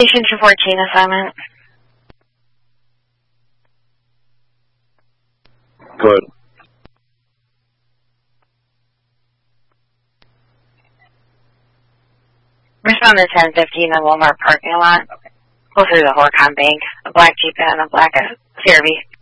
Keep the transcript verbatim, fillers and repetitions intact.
Station two fourteen assignment. Good. Respond to ten fifty in the Walmart parking lot. Go through the Horcon Bank. A black Jeep and a black C R V.